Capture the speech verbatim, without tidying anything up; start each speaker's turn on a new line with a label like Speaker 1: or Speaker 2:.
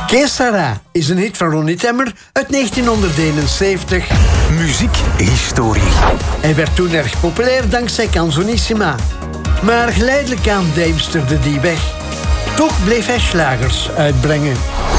Speaker 1: Que Sera is een hit van Ronnie Temmer uit negentienhonderdeenenzeventig.
Speaker 2: Muziekhistorie.
Speaker 1: Hij werd toen erg populair dankzij Canzonissima. Maar geleidelijk aan deimsterde die weg. Toch bleef hij slagers uitbrengen.